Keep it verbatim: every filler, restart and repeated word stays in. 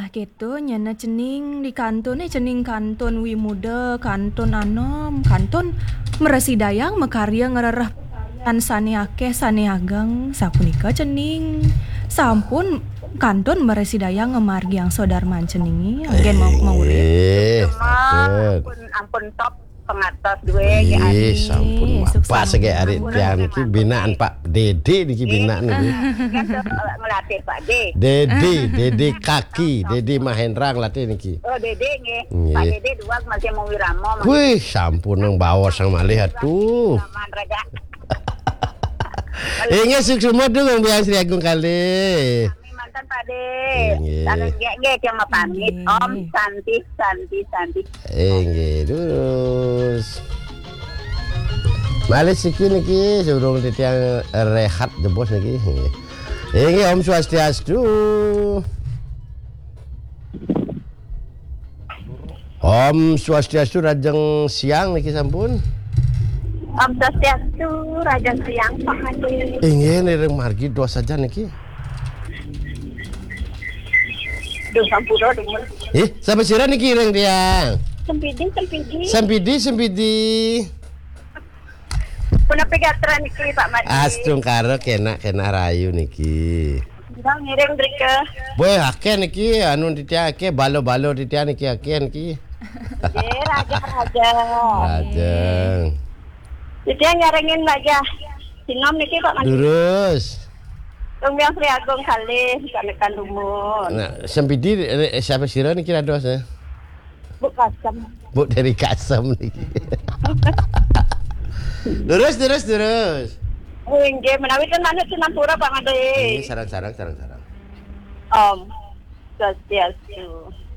Nah, gitu nyana cening di kantun eh cening kantun Wimuda, kantun Anom, kantun Meresidayang mekarya ngerereh an sane akeh sane agang sapunika cening. Sampun kantun Meresidayang ngemargi yang Sodarman ceningi anggen mau mau urip. Eh, Cuma sakit. ampun ampun top pengatas dua Wih, ya. sampun Suk Pak sambung. sege ari tian iki binaan Pak Dede niki binaan niki. Kan ngelatih Pak D. Dede, Dede kaki, Dede Mahendra ngelatih niki. Oh Dede nggih. Nggih. Pak Dede dua masih mau wiramo. Wih, sampun nang bawa sang malih atuh. Aman raga. Inge suksuma dong biang Sri Agung kali. Kami mantan Pak D. Nggih. Sareng nggih nggih cuma pamit. Nggih. Om Santi Santi Santi. Inge terus. Malih siki niki sebelum titiang rehat jebos niki. Inge Om Swastiastu. Om Swastiastu rajeng siang niki sampun. Om Swastiastu Raja Siang Pak Hadi. Inge nireng margi dua saja niki. Duh sampura demen. Eh, sampai sira niki reng tiang. Sempidi sempidi. Sempidi sempidi. Puna pegatran iki Pak Madi. Astung karo kena kena rayu niki. Bang ngiring drike. Boy akeh niki anu titiang akeh balo-balo titiang niki akeh niki. Nggih raja raja. Rajeng. Jadi yang ngarengin aja. Sinom niki Pak Madi. Lurus. Tung yang Sri Agung kali sanekan lumun. Nah, sempidi eh, siapa sira niki rados eh? Bu kasam. Bu dari Kasem niki. Lurus terus terus. Nggih menawi ten manut Sinampura Pak Madi. Ini sarang-sarang sarang-sarang. Om Swastiastu.